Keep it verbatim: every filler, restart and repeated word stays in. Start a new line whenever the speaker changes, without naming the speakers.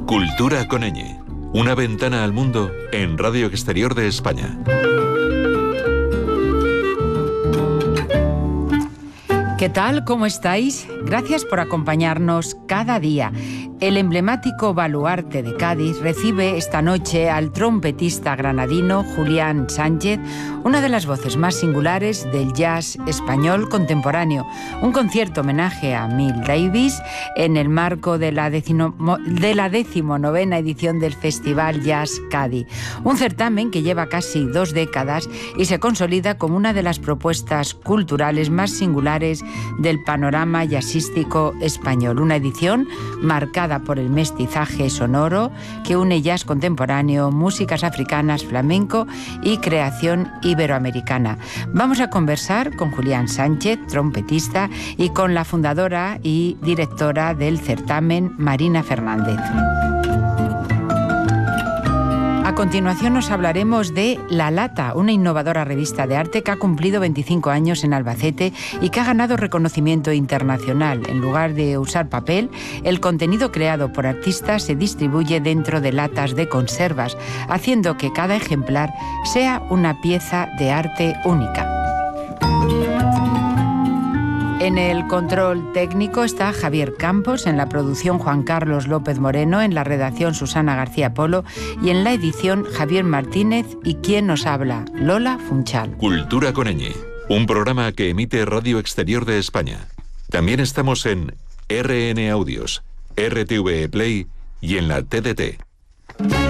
Cultura con ñ. Una ventana al mundo en Radio Exterior de España.
¿Qué tal? ¿Cómo estáis? Gracias por acompañarnos cada día. El emblemático baluarte de Cádiz recibe esta noche al trompetista granadino Julián Sánchez, una de las voces más singulares del jazz español contemporáneo. Un concierto homenaje a Miles Davis en el marco de la, decimo, de la decimonovena edición del Festival Jazz Cádiz. Un certamen que lleva casi dos décadas y se consolida como una de las propuestas culturales más singulares del panorama jazzístico español. Una edición marcada por el mestizaje sonoro que une jazz contemporáneo, músicas africanas, flamenco y creación iberoamericana. Vamos a conversar con Julián Sánchez, trompetista, y con la fundadora y directora del certamen, Marina Fernández. A continuación nos hablaremos de La Lata, una innovadora revista de arte que ha cumplido veinticinco años en Albacete y que ha ganado reconocimiento internacional. En lugar de usar papel, el contenido creado por artistas se distribuye dentro de latas de conservas, haciendo que cada ejemplar sea una pieza de arte única. En el control técnico está Javier Campos, en la producción Juan Carlos López Moreno, en la redacción Susana García Polo y en la edición Javier Martínez y quien nos habla, Lola Funchal.
Cultura con ñ, un programa que emite Radio Exterior de España. También estamos en R N Audios, R T V E Play y en la T D T.